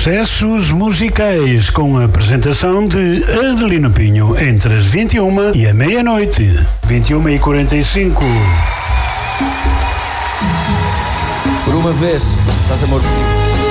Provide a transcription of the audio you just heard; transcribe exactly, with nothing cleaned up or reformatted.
Sucessos musicais com a apresentação de Adelino Pinho entre as vinte e uma e a meia-noite. vinte e uma e quarenta e cinco. Por uma vez, faz amor comigo.